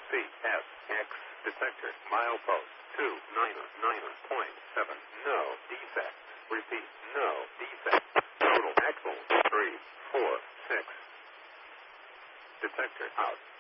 CSX detector milepost 299.7. No defect. Repeat, no defect. Total axle 346. Detector out.